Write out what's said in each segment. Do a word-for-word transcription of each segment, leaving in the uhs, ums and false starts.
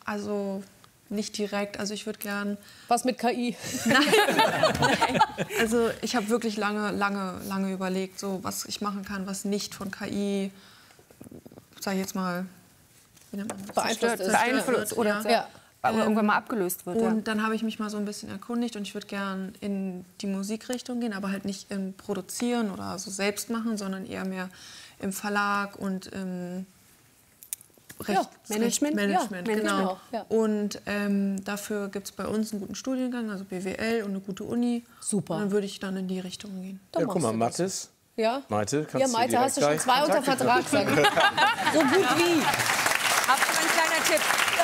Also nicht direkt. Also ich würde gern... Was mit K I? Nein. Nein. Also ich habe wirklich lange, lange, lange überlegt, so was ich machen kann, was nicht von K I, sag ich jetzt mal, wie nennt man das? Beeinflusst ist. Beeinflusst oder ja. ja. Aber irgendwann mal abgelöst wird. Und Ja. dann habe ich mich mal so ein bisschen erkundigt und ich würde gern in die Musikrichtung gehen, aber halt nicht im Produzieren oder so selbst machen, sondern eher mehr im Verlag und im Recht, Ja, Management, Management, ja, genau. Management, ja. Und ähm, dafür gibt es bei uns einen guten Studiengang, also B W L und eine gute Uni. Super. Und dann würde ich dann in die Richtung gehen. Dann Ja, guck machst mal, du das. Mathis. Ja, Maite, kannst ja, Maite, du hast du schon zwei unter Vertrag. Sag ich. So gut wie. Habt ihr ein kleiner Tipp?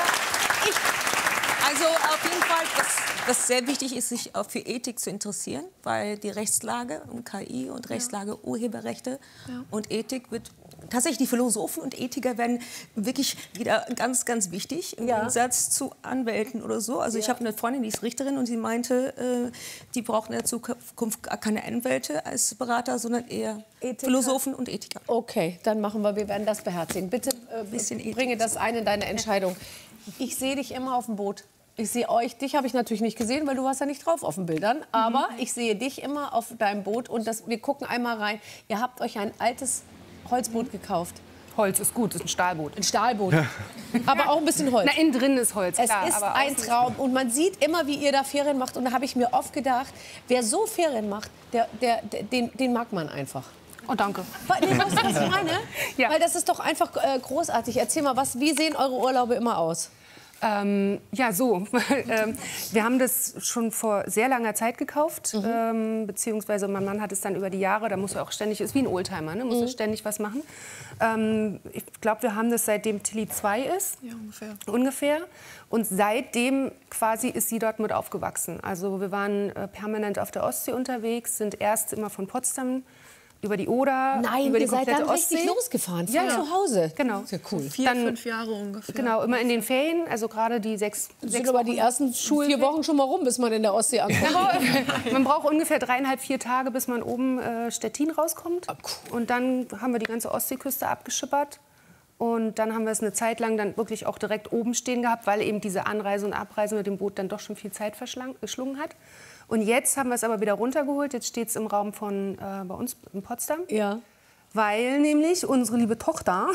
Ich, also auf jeden Fall, was, was sehr wichtig ist, sich auch für Ethik zu interessieren, weil die Rechtslage um K I und Rechtslage Urheberrechte Ja. und Ethik wird tatsächlich, die Philosophen und Ethiker werden wirklich wieder ganz, ganz wichtig im Ja. Gegensatz zu Anwälten oder so. Also ich Ja. habe eine Freundin, die ist Richterin und sie meinte, äh, die brauchen in der Zukunft gar keine Anwälte als Berater, sondern eher Ethiker. Philosophen und Ethiker. Okay, dann machen wir, wir werden das beherzigen. Bitte äh, Bisschen bringe das ein in deine Entscheidung. Ich sehe dich immer auf dem Boot. Ich sehe euch, dich habe ich natürlich nicht gesehen, weil du warst ja nicht drauf auf den Bildern. Aber ich sehe dich immer auf deinem Boot und das, wir gucken einmal rein. Ihr habt euch ein altes Holzboot gekauft. Holz ist gut, ist ein Stahlboot. Ein Stahlboot. Aber auch ein bisschen Holz. Na, innen drin ist Holz, Es klar. ist aber ein außen- Traum und man sieht immer, wie ihr da Ferien macht. Und da habe ich mir oft gedacht, wer so Ferien macht, der, der, der, den, den mag man einfach. Oh, danke. Weil, nee, weißt du, was ich meine? Ja. Weil das ist doch einfach äh, großartig. Erzähl mal, was, wie sehen eure Urlaube immer aus? Ähm, ja, so. ähm, wir haben das schon vor sehr langer Zeit gekauft. Mhm. Ähm, beziehungsweise mein Mann hat es dann über die Jahre, da muss er auch ständig, ist wie ein Oldtimer, ne? Muss Mhm. er ständig was machen. Ähm, ich glaube, wir haben das seitdem Tilly zwei ist. Ja, ungefähr. Ungefähr. Und seitdem quasi ist sie dort mit aufgewachsen. Also wir waren äh, permanent auf der Ostsee unterwegs, sind erst immer von Potsdam über die Oder, Nein, über die ihr seid komplette dann Ostsee. richtig losgefahren, von Ja, ja. zu Hause. Genau. Ist ja cool. Vier, Dann- fünf Jahre ungefähr. Genau, immer in den Ferien, also gerade die sechs, Sind sechs aber Wochen die ersten vier Wochen schon mal rum, bis man in der Ostsee ankommt. Man braucht ungefähr dreieinhalb, vier Tage, bis man oben äh, Stettin rauskommt. Und dann haben wir die ganze Ostseeküste abgeschippert. Und dann haben wir es eine Zeit lang dann wirklich auch direkt oben stehen gehabt, weil eben diese Anreise und Abreise mit dem Boot dann doch schon viel Zeit verschlang- verschlungen hat. Und jetzt haben wir es aber wieder runtergeholt. Jetzt steht es im Raum von äh, bei uns in Potsdam. Ja. Weil nämlich unsere liebe Tochter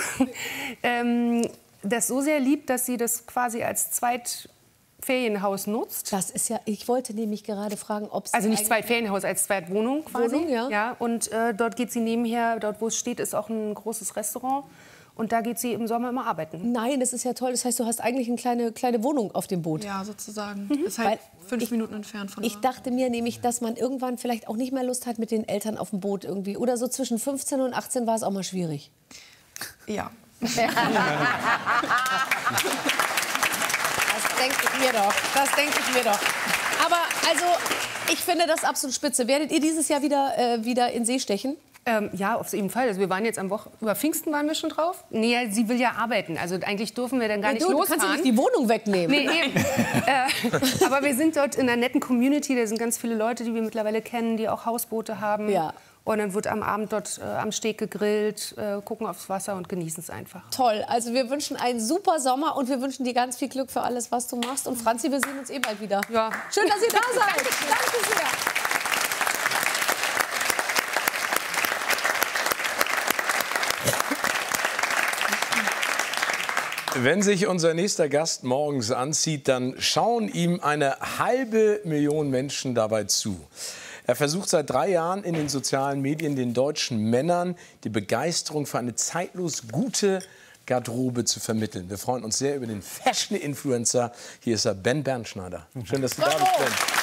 ähm, das so sehr liebt, dass sie das quasi als Zweitferienhaus nutzt. Das ist ja, ich wollte nämlich gerade fragen, ob es Also nicht Zweitferienhaus, als Zweitwohnung quasi. Wohnung, ja. ja und äh, dort geht sie nebenher, dort wo es steht, ist auch ein großes Restaurant. Und da geht sie im Sommer immer arbeiten. Nein, das ist ja toll. Das heißt, du hast eigentlich eine kleine, kleine Wohnung auf dem Boot. Ja, sozusagen. Ist Weil halt fünf ich- Minuten entfernt von Ich da. dachte mir nämlich, dass man irgendwann vielleicht auch nicht mehr Lust hat mit den Eltern auf dem Boot irgendwie. Oder so zwischen fünfzehn und achtzehn war es auch mal schwierig. Ja. Das denke ich mir doch. Das denke ich mir doch. Aber also, ich finde das absolut spitze. Werdet ihr dieses Jahr wieder, äh, wieder in See stechen? Ähm, ja, auf jeden Fall. Also wir waren jetzt am Woche über Pfingsten waren wir schon drauf. Nee, sie will ja arbeiten. Also eigentlich dürfen wir dann gar Ja, nicht du, du losfahren. kannst ja nicht die Wohnung wegnehmen. Nee, eben. äh, aber wir sind dort in einer netten Community. Da sind ganz viele Leute, die wir mittlerweile kennen, die auch Hausboote haben. Ja. Und dann wird am Abend dort äh, am Steg gegrillt, äh, gucken aufs Wasser und genießen es einfach. Toll. Also wir wünschen einen super Sommer und wir wünschen dir ganz viel Glück für alles, was du machst. Und Franzi, wir sehen uns eh bald wieder. Ja. Schön, dass ihr da seid. Danke sehr. Wenn sich unser nächster Gast morgens anzieht, dann schauen ihm eine halbe Million Menschen dabei zu. Er versucht seit drei Jahren in den sozialen Medien den deutschen Männern die Begeisterung für eine zeitlos gute Garderobe zu vermitteln. Wir freuen uns sehr über den Fashion-Influencer. Hier ist er, Ben Bernschneider. Schön, dass du da bist,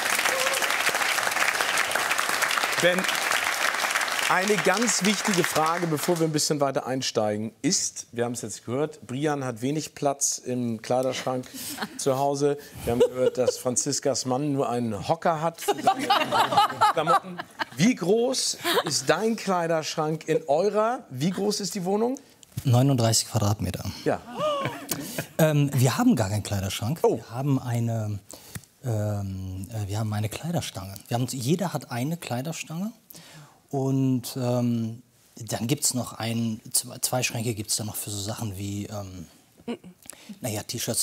Ben. Ben, eine ganz wichtige Frage, bevor wir ein bisschen weiter einsteigen, ist, wir haben es jetzt gehört, Brian hat wenig Platz im Kleiderschrank zu Hause. Wir haben gehört, dass Franziskas Mann nur einen Hocker hat für seine Klamotten. Wie groß ist dein Kleiderschrank in eurer? Wie groß ist die Wohnung? neununddreißig Quadratmeter. Ja. Ähm, wir haben gar keinen Kleiderschrank. Oh. Wir haben eine, ähm, äh, wir haben eine Kleiderstange. Wir haben, jeder hat eine Kleiderstange. Und ähm, dann gibt es noch ein, zwei Schränke gibt es dann noch für so Sachen wie, ähm, naja, T-Shirts